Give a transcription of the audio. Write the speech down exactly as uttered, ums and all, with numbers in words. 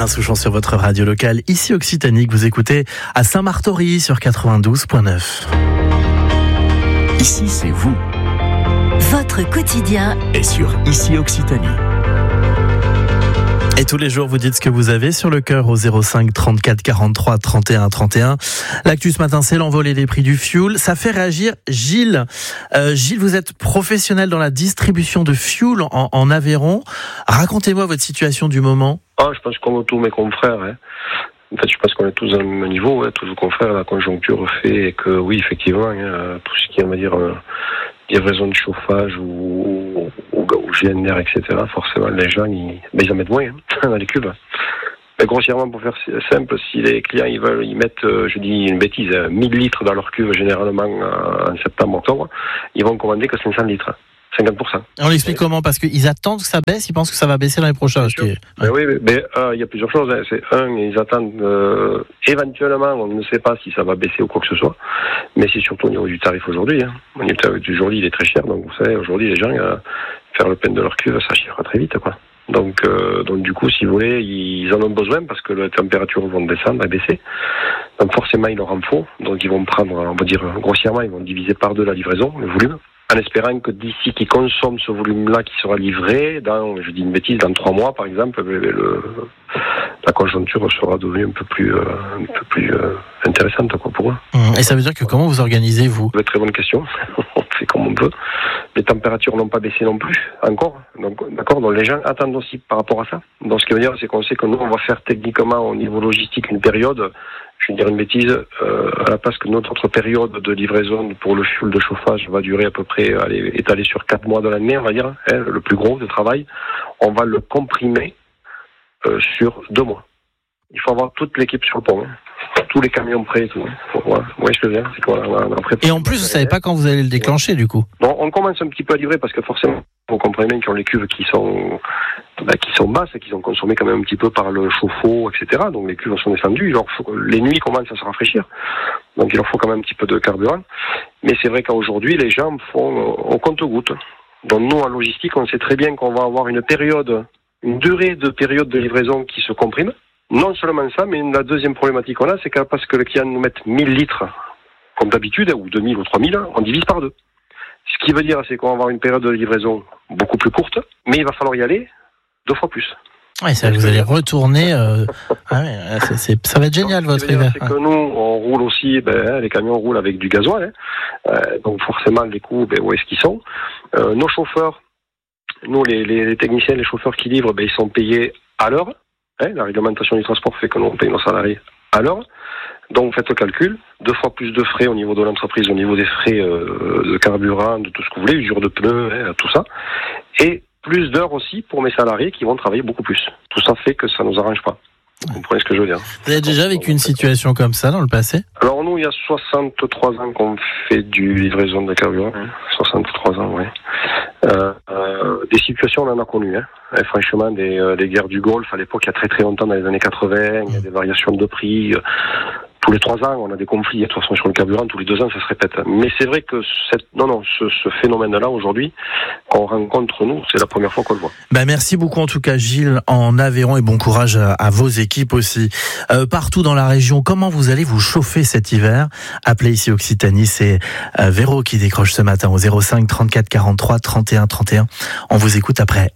Souchon sur votre radio locale, ici Occitanie, que vous écoutez à Saint-Martory sur quatre-vingt-douze virgule neuf. Ici, c'est vous. Votre quotidien est sur Ici Occitanie. Et tous les jours, vous dites ce que vous avez sur le cœur au zéro cinq trente-quatre quarante-trois trente et un trente et un. L'actu ce matin, c'est l'envolée des prix du fioul. Ça fait réagir Gilles. Euh, Gilles, vous êtes professionnel dans la distribution de fioul en, en Aveyron. Racontez-moi votre situation du moment. Ah, je pense comme tous mes confrères. Hein. En fait, je pense qu'on est tous à même niveau. Hein. Tous nos confrères, la conjoncture fait que oui, effectivement, hein, tout ce qui est, on va dire, euh, livraison de chauffage ou, ou, ou G N R, et cetera. Forcément, les gens, ils, ben, ils en mettent moins hein, dans les cuves. Mais grossièrement, pour faire simple, si les clients ils veulent, ils mettent, euh, je dis une bêtise, mille litres dans leur cuve généralement euh, en septembre-octobre, ils vont commander que cinq cents litres. cinquante pour cent. On l'explique ouais. Comment ? Parce qu'ils attendent que ça baisse, ils pensent que ça va baisser l'année prochaine. Ouais. Ben oui, mais, mais euh, il y a plusieurs choses. Hein. C'est un, ils attendent euh, éventuellement, on ne sait pas si ça va baisser ou quoi que ce soit, mais c'est surtout au niveau du tarif aujourd'hui. Hein. Au niveau du tarif d'aujourd'hui, il est très cher, donc vous savez, aujourd'hui, les gens, euh, faire le plein de leur cuve, ça chiffre très vite, quoi. Donc, euh, donc du coup, si vous voulez, ils en ont besoin parce que les températures vont descendre, et baisser. Donc forcément, il leur en faut. Donc ils vont prendre, on va dire grossièrement, ils vont diviser par deux la livraison, le volume, en espérant que d'ici qu'ils consomment ce volume-là qui sera livré, dans, je dis une bêtise, dans trois mois par exemple, le, le, la conjoncture sera devenue un peu plus, euh, un peu plus euh, intéressante quoi, pour eux. Et ça veut dire que comment vous organisez, vous ? C'est une très bonne question. On fait comme on peut. Les températures n'ont pas baissé non plus, encore. Donc, d'accord, donc les gens attendent aussi par rapport à ça. Donc ce qui veut dire, c'est qu'on sait que nous, on va faire techniquement au niveau logistique une période, je vais dire une bêtise, euh, à la place que notre autre période de livraison pour le fioul de chauffage va durer à peu près, allez, étalée sur quatre mois de l'année, on va dire, hein, le plus gros de travail, on va le comprimer euh, sur deux mois. Il faut avoir toute l'équipe sur le pont, hein. Tous les camions prêts et tout. Faut, ouais, ouais, je te viens. C'est quoi, on a, on a et en plus, vous ne savez pas quand vous allez le déclencher, du coup. Non, on commence un petit peu à livrer parce que forcément, vous comprenez bien qu'ils ont les cuves qui sont, bah, qui sont basses et qui sont consommées quand même un petit peu par le chauffe-eau, et cetera. Donc les cuves sont descendues. Il leur faut, les nuits commencent à se rafraîchir. Donc il leur faut quand même un petit peu de carburant. Mais c'est vrai qu'aujourd'hui, les gens font au compte-gouttes. Donc nous, en logistique, on sait très bien qu'on va avoir une période, une durée de période de livraison qui se comprime. Non seulement ça, mais la deuxième problématique qu'on a, c'est que parce que le client nous met mille litres, comme d'habitude, ou deux mille ou trois mille, on divise par deux. Ce qui veut dire, c'est qu'on va avoir une période de livraison beaucoup plus courte, mais il va falloir y aller deux fois plus. Ouais, ça, vous allez retourner. Euh... ah ouais, c'est, c'est, ça va être génial donc, votre hiver. C'est que nous, on roule aussi, ben, les camions roulent avec du gasoil, hein, euh, donc forcément les coûts, ben, où est-ce qu'ils sont. Euh, nos chauffeurs, nous les, les, les techniciens, les chauffeurs qui livrent, ben, ils sont payés à l'heure. Hein, la réglementation du transport fait que nous on paye nos salariés à l'heure. Donc faites le calcul, deux fois plus de frais au niveau de l'entreprise, au niveau des frais euh, de carburant, de tout ce que vous voulez, usure de pneus, hein, tout ça. Et plus d'heures aussi pour mes salariés qui vont travailler beaucoup plus. Tout ça fait que ça ne nous arrange pas. Vous comprenez ce que je veux dire. Vous avez déjà vécu une situation comme ça dans le passé ? Alors nous, il y a soixante-trois ans qu'on fait du livraison de carburant. Hein. soixante-trois ans, oui. Euh, euh, des situations, on en a connu. Hein. Et franchement, des, euh, des guerres du Golfe, à l'époque, il y a très très longtemps, dans les années quatre-vingts, il y a des variations de prix. Euh, tous les trois ans, on a des conflits. De toute façon, sur le carburant, tous les deux ans, ça se répète. Mais c'est vrai que cette, non, non, ce, ce phénomène-là, aujourd'hui, qu'on rencontre, nous, c'est la première fois qu'on le voit. Ben, merci beaucoup, en tout cas, Gilles, en Aveyron, et bon courage à, à vos équipes aussi. Euh, partout dans la région, comment vous allez vous chauffer cet hiver ? Appelez ici Occitanie, c'est euh, Véro qui décroche ce matin au zéro cinq trente-quatre quarante-trois trente et un trente et un. On vous écoute après